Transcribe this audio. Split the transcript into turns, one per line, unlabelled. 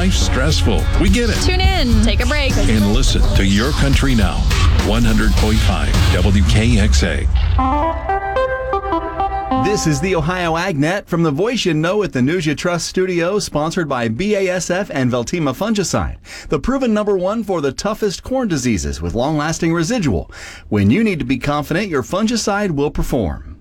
life's stressful. We get it.
Tune in, take a break,
And listen to Your Country Now, 100.5 WKXA.
This is the Ohio AgNet from the voice you know at the News You Trust studio, sponsored by BASF and Veltima Fungicide, the proven #1 for the toughest corn diseases with long-lasting residual. When you need to be confident your fungicide will perform.